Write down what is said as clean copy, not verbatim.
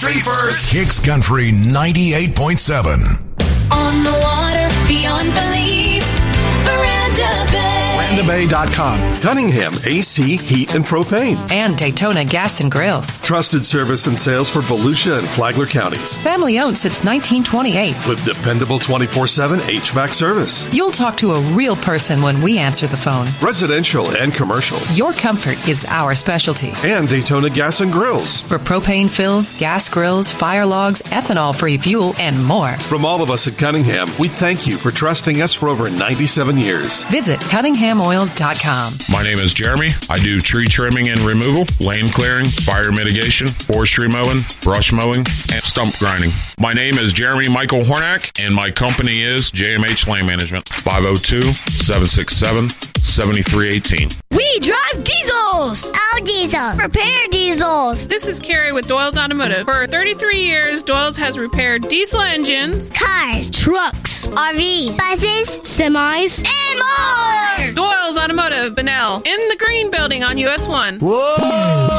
Country First. Kicks Country 98.7. On the water, beyond belief, Veranda Bay. VerandaBay.com. Cunningham AC, Heat, and Propane. And Daytona Gas and Grills. Trusted service and sales for Volusia and Flagler counties. Family owned since 1928. With dependable 24/7 HVAC service. You'll talk to a real person when we answer the phone. Residential and commercial. Your comfort is our specialty. And Daytona Gas and Grills. For propane fills, gas grills, fire logs, ethanol-free fuel, and more. From all of us at Cunningham, we thank you for trusting us for over 97 years. Visit CunninghamOil.com. My name is Jeremy. I do tree trimming and removal, lane clearing, fire mitigation, forestry mowing, brush mowing, and stump grinding. My name is Jeremy Michael Hornack, and my company is JMH Lane Management, 502-767-7318. We drive diesels! All diesels. Repair diesels! This is Carrie with Doyle's Automotive. For 33 years, Doyle's has repaired diesel engines, Cars. Trucks! RVs. Buses. Semis! And more! Doyle's Automotive, Bunnell, in the Green Building on US 1. Whoa!